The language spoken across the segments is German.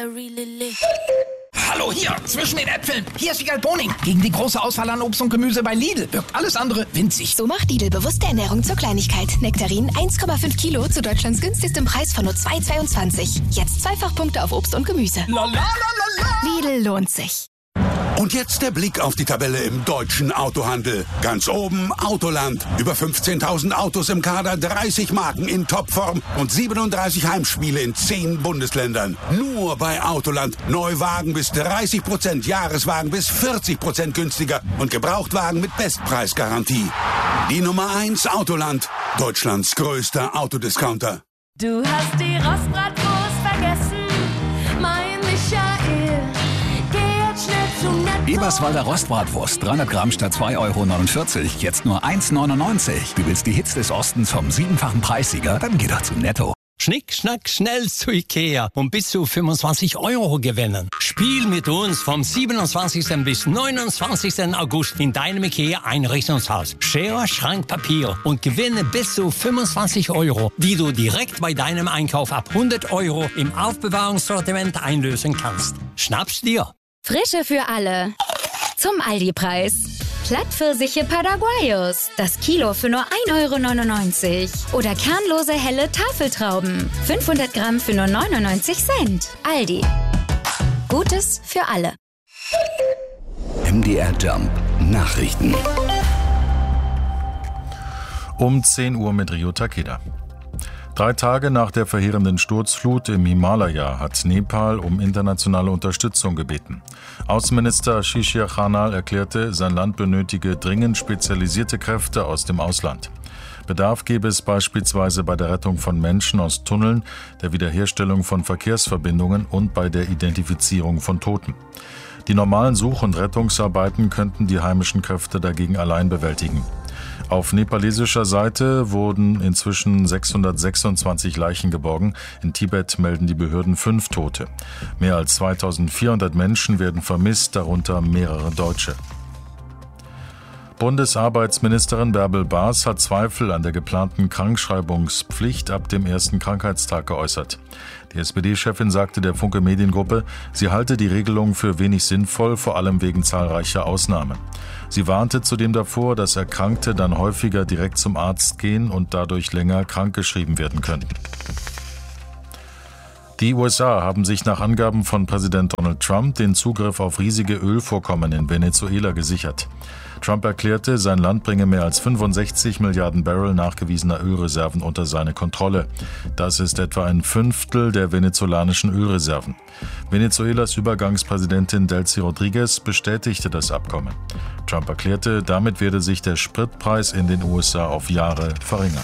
Hallo, hier, zwischen den Äpfeln. Hier ist die Boning. Gegen die große Auswahl an Obst und Gemüse bei Lidl wirkt alles andere winzig. So macht Lidl bewusste Ernährung zur Kleinigkeit. Nektarin 1,5 Kilo zu Deutschlands günstigstem Preis von nur 2,22. Jetzt Zweifachpunkte auf Obst und Gemüse. Lidl lohnt sich. Und jetzt der Blick auf die Tabelle im deutschen Autohandel. Ganz oben Autoland. Über 15.000 Autos im Kader, 30 Marken in Topform und 37 Heimspiele in 10 Bundesländern. Nur bei Autoland. Neuwagen bis 30%, Jahreswagen bis 40% günstiger und Gebrauchtwagen mit Bestpreisgarantie. Die Nummer 1 Autoland. Deutschlands größter Autodiscounter. Du hast die Rostbratwurst vergessen, mein Michael. Geh jetzt schnell zum Netto. Eberswalder Rostbratwurst, 300 Gramm statt 2,49 €, jetzt nur 1,99 €. Du willst die Hits des Ostens vom 7-fachen Preissieger? Dann geh doch zu Netto. Schnick, schnack, schnell zu Ikea und bis zu 25 € gewinnen. Spiel mit uns vom 27. bis 29. August in deinem Ikea-Einrichtungshaus. Schere, Schrank, Papier und gewinne bis zu 25 €, die du direkt bei deinem Einkauf ab 100 € im Aufbewahrungssortiment einlösen kannst. Schnapp's dir! Frische für alle. Zum Aldi-Preis. Plattpfirsiche Paraguayos. Das Kilo für nur 1,99 €. Oder kernlose helle Tafeltrauben. 500 Gramm für nur 99 Cent. Aldi. Gutes für alle. MDR Jump Nachrichten. Um 10 Uhr mit Rio Takeda. 3 Tage nach der verheerenden Sturzflut im Himalaya hat Nepal um internationale Unterstützung gebeten. Außenminister Shishir Khanal erklärte, sein Land benötige dringend spezialisierte Kräfte aus dem Ausland. Bedarf gäbe es beispielsweise bei der Rettung von Menschen aus Tunneln, der Wiederherstellung von Verkehrsverbindungen und bei der Identifizierung von Toten. Die normalen Such- und Rettungsarbeiten könnten die heimischen Kräfte dagegen allein bewältigen. Auf nepalesischer Seite wurden inzwischen 626 Leichen geborgen. In Tibet melden die Behörden 5 Tote. Mehr als 2400 Menschen werden vermisst, darunter mehrere Deutsche. Bundesarbeitsministerin Bärbel Baas hat Zweifel an der geplanten Krankschreibungspflicht ab dem ersten Krankheitstag geäußert. Die SPD-Chefin sagte der Funke Mediengruppe, sie halte die Regelung für wenig sinnvoll, vor allem wegen zahlreicher Ausnahmen. Sie warnte zudem davor, dass Erkrankte dann häufiger direkt zum Arzt gehen und dadurch länger krankgeschrieben werden könnten. Die USA haben sich nach Angaben von Präsident Donald Trump den Zugriff auf riesige Ölvorkommen in Venezuela gesichert. Trump erklärte, sein Land bringe mehr als 65 Milliarden Barrel nachgewiesener Ölreserven unter seine Kontrolle. Das ist etwa ein Fünftel der venezolanischen Ölreserven. Venezuelas Übergangspräsidentin Delcy Rodriguez bestätigte das Abkommen. Trump erklärte, damit werde sich der Spritpreis in den USA auf Jahre verringern.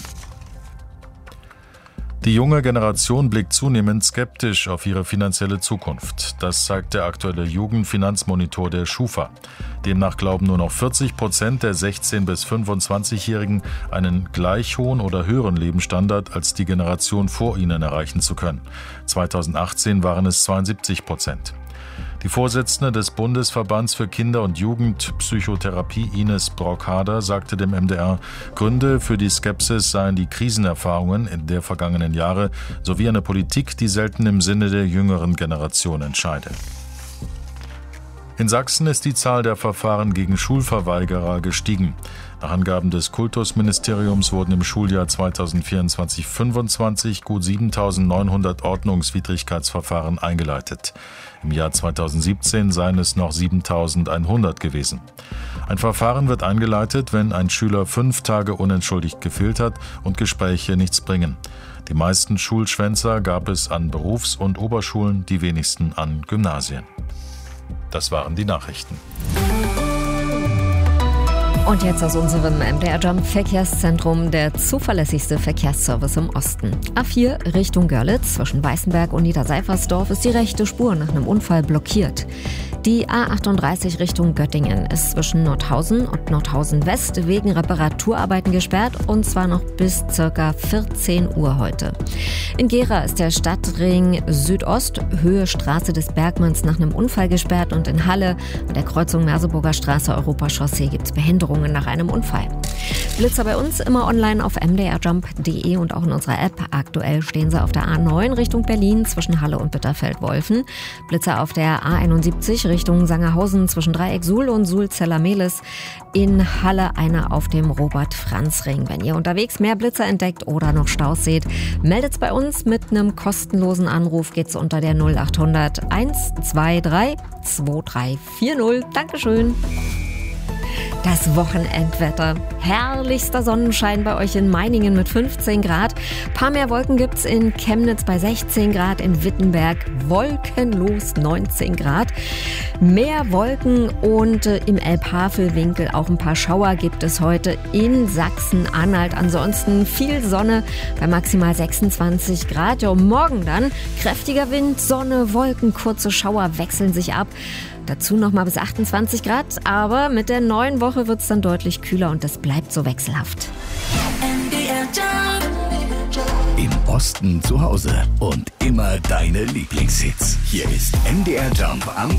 Die junge Generation blickt zunehmend skeptisch auf ihre finanzielle Zukunft. Das zeigt der aktuelle Jugendfinanzmonitor der Schufa. Demnach glauben nur noch 40% der 16- bis 25-Jährigen, einen gleich hohen oder höheren Lebensstandard als die Generation vor ihnen erreichen zu können. 2018 waren es 72%. Die Vorsitzende des Bundesverbands für Kinder- und Jugendpsychotherapie Ines Brockhader sagte dem MDR, Gründe für die Skepsis seien die Krisenerfahrungen in der vergangenen Jahre sowie eine Politik, die selten im Sinne der jüngeren Generation entscheide. In Sachsen ist die Zahl der Verfahren gegen Schulverweigerer gestiegen. Nach Angaben des Kultusministeriums wurden im Schuljahr 2024/25 gut 7.900 Ordnungswidrigkeitsverfahren eingeleitet. Im Jahr 2017 seien es noch 7.100 gewesen. Ein Verfahren wird eingeleitet, wenn ein Schüler 5 Tage unentschuldigt gefehlt hat und Gespräche nichts bringen. Die meisten Schulschwänzer gab es an Berufs- und Oberschulen, die wenigsten an Gymnasien. Das waren die Nachrichten. Und jetzt aus unserem MDR Jump Verkehrszentrum der zuverlässigste Verkehrsservice im Osten. A4 Richtung Görlitz zwischen Weißenberg und Niederseifersdorf ist die rechte Spur nach einem Unfall blockiert. Die A38 Richtung Göttingen ist zwischen Nordhausen und Nordhausen West wegen Reparaturarbeiten gesperrt und zwar noch bis ca. 14 Uhr heute. In Gera ist der Stadtring Südost Höhe Straße des Bergmanns nach einem Unfall gesperrt und in Halle an der Kreuzung Merseburger Straße Europachaussee gibt es Behinderungen nach einem Unfall. Blitzer bei uns immer online auf mdrjump.de und auch in unserer App. Aktuell stehen sie auf der A9 Richtung Berlin zwischen Halle und Bitterfeld-Wolfen. Blitzer auf der A71 Richtung Sangerhausen zwischen Dreieck Suhl und Suhl-Zeller-Mehlis. In Halle einer auf dem Robert-Franz-Ring. Wenn ihr unterwegs mehr Blitzer entdeckt oder noch Staus seht, meldet's bei uns mit einem kostenlosen Anruf. Geht's unter der 0800 123 2340. Dankeschön. Das Wochenendwetter. Herrlichster Sonnenschein bei euch in Meiningen mit 15 Grad. Paar mehr Wolken gibt's in Chemnitz bei 16 Grad, in Wittenberg wolkenlos 19 Grad. Mehr Wolken und im Elbhavelwinkel auch ein paar Schauer gibt es heute in Sachsen-Anhalt. Ansonsten viel Sonne bei maximal 26 Grad. Ja, morgen dann kräftiger Wind, Sonne, Wolken, kurze Schauer wechseln sich ab. Dazu nochmal bis 28 Grad, aber mit der neuen Woche wird es dann deutlich kühler und es bleibt so wechselhaft. Im Osten zu Hause und immer deine Lieblingshits. Hier ist MDR Jump am